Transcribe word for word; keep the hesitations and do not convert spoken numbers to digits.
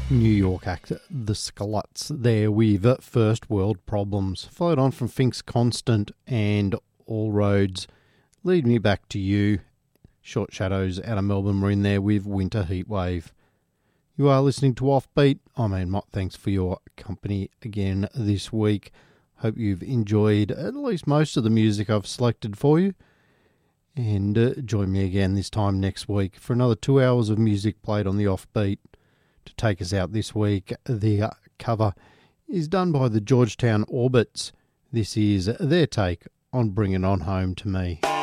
New York act The Skluts there with First World Problems. Followed on from Fink's Constant and All Roads Lead Me Back to You. Short Shadows out of Melbourne were in there with Winter Heatwave. You are listening to Offbeat. I'm Ian Mott. Thanks for your company again this week. Hope you've enjoyed at least most of the music I've selected for you. And uh, join me again this time next week for another two hours of music played on the Offbeat. To take us out this week, the uh, cover is done by the Georgetown Orbits. This is their take on Bring It On Home to Me.